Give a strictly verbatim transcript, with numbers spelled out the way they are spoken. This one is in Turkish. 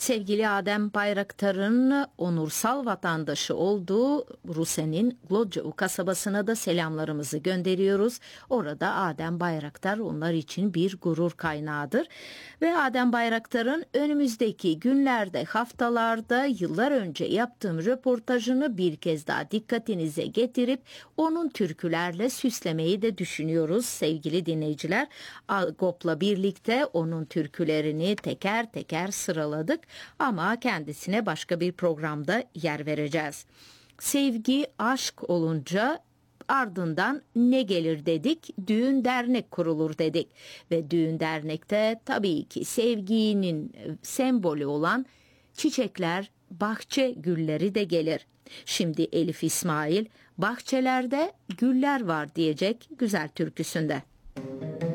Sevgili Adem Bayraktar'ın onursal vatandaşı olduğu Rusya'nın Glodzow kasabasına da selamlarımızı gönderiyoruz. Orada Adem Bayraktar onlar için bir gurur kaynağıdır. Ve Adem Bayraktar'ın önümüzdeki günlerde, haftalarda yıllar önce yaptığım röportajını bir kez daha dikkatinize getirip onun türkülerle süslemeyi de düşünüyoruz sevgili dinleyiciler. Agop'la birlikte onun türkülerini teker teker sıraladık ama kendisine başka bir programda yer vereceğiz. Sevgi, aşk olunca ardından ne gelir dedik? Düğün dernek kurulur dedik. Ve düğün dernekte tabii ki sevginin sembolü olan çiçekler, bahçe gülleri de gelir. Şimdi Elif İsmail bahçelerde güller var diyecek güzel türküsünde.